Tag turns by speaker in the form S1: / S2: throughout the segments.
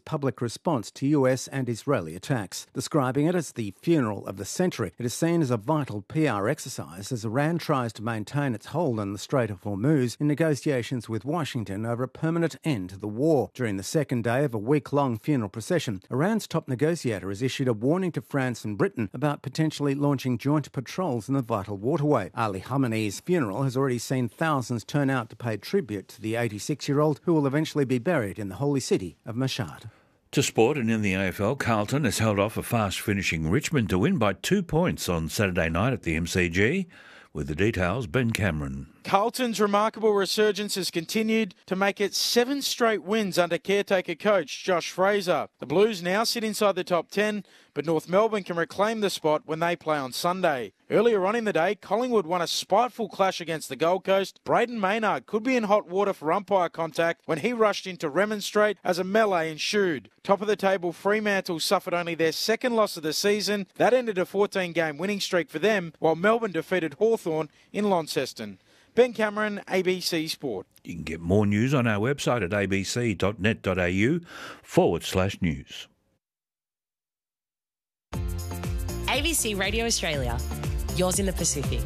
S1: public response to US and Israeli attacks. Describing it as the funeral of the century, it is seen as a vital PR exercise as Iran tries to maintain its hold on the Strait of Hormuz in negotiations with Washington over a permanent end to the war. During the second day of a week-long funeral procession, Iran's top negotiator has issued a warning to France and Britain about potentially launching joint patrols in the vital waterway. Ali Khamenei's funeral has already seen thousands turn out to pay tribute to the 86-year-old who will eventually be buried in the holy city of Mashhad.
S2: To sport, and in the AFL, Carlton has held off a fast-finishing Richmond to win by 2 points on Saturday night at the MCG. With the details, Ben Cameron.
S3: Carlton's remarkable resurgence has continued to make it 7 straight wins under caretaker coach Josh Fraser. The Blues now sit inside the top 10, but North Melbourne can reclaim the spot when they play on Sunday. Earlier on in the day, Collingwood won a spiteful clash against the Gold Coast. Braden Maynard could be in hot water for umpire contact when he rushed in to remonstrate as a melee ensued. Top of the table, Fremantle suffered only their second loss of the season. That ended a 14-game winning streak for them, while Melbourne defeated Hawthorn in Launceston. Ben Cameron, ABC Sport.
S2: You can get more news on our website at abc.net.au/news.
S4: ABC Radio Australia, yours in the Pacific.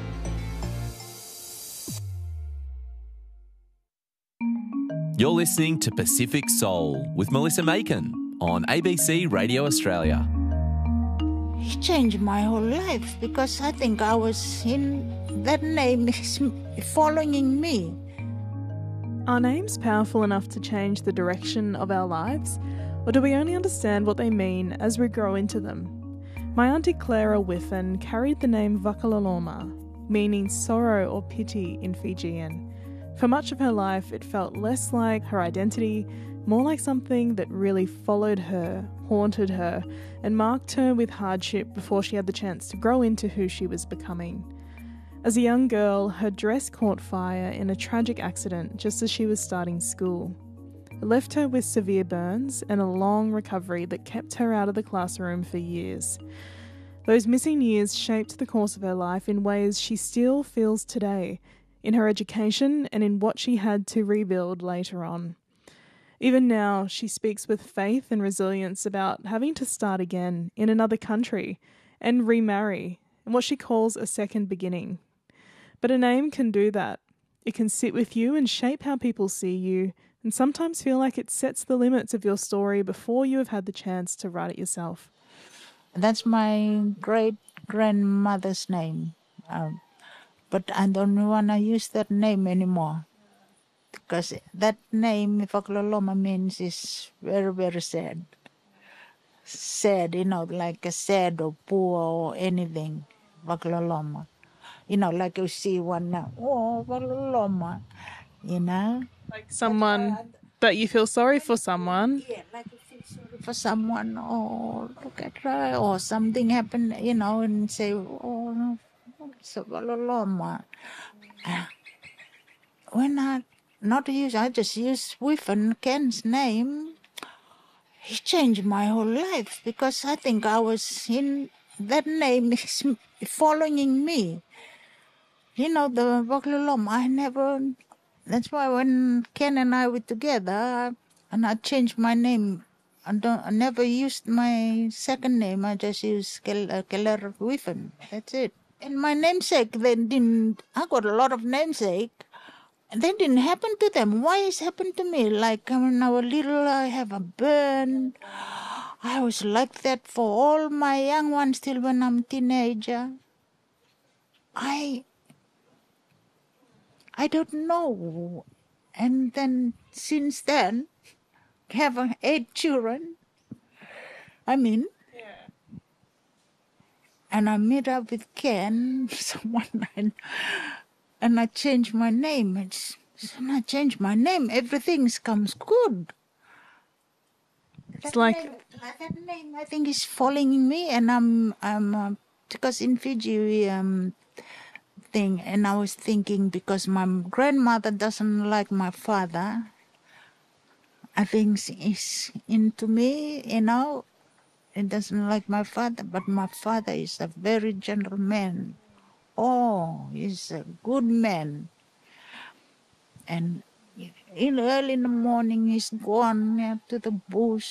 S5: You're listening to Pacific Soul with Melissa Macon on ABC Radio Australia.
S6: He changed my whole life because I think I was in that name is following me.
S7: Are names powerful enough to change the direction of our lives, or do we only understand what they mean as we grow into them? My auntie Clara Whiffen carried the name Vakaloloma, meaning sorrow or pity in Fijian. For much of her life, it felt less like her identity, more like something that really followed her, haunted her, and marked her with hardship before she had the chance to grow into who she was becoming. As a young girl, her dress caught fire in a tragic accident just as she was starting school. It left her with severe burns and a long recovery that kept her out of the classroom for years. Those missing years shaped the course of her life in ways she still feels today, in her education and in what she had to rebuild later on. Even now, she speaks with faith and resilience about having to start again in another country and remarry, and what she calls a second beginning. But a name can do that. It can sit with you and shape how people see you, and sometimes feel like it sets the limits of your story before you have had the chance to write it yourself.
S6: That's my great-grandmother's name. But I don't want to use that name anymore. Because that name, Vakaloloma, means is very, very sad. Sad, like a sad or poor or anything. Vakaloloma. Like you see one now. Oh, Vakaloloma.
S7: Like someone that you feel sorry for someone.
S6: Yeah, like you feel sorry for someone. Oh, look at her. Or something happened, and say, oh, it's a Vakaloloma. When I just use Whiffen, Ken's name. He changed my whole life because I think I was in that name is following me. The Vakaloloma, that's why when Ken and I were together and I changed my name, I never used my second name. I just used Keller Whiffen. That's it. And my namesake, I got a lot of namesake. That didn't happen to them. Why it's happened to me? Like when I was little, I have a burn. I was like that for all my young ones till when I'm a teenager. I don't know. And then since then, have 8 children. And I meet up with Ken, someone, and I changed my name. When I change my name, everything comes good.
S7: It's
S6: that name, I think, is following me, and I'm because in Fiji we thing, and I was thinking because my grandmother doesn't like my father. I think it's into me, It doesn't like my father, but my father is a very gentle man. Oh, he's a good man. And early in the morning, he's gone to the bush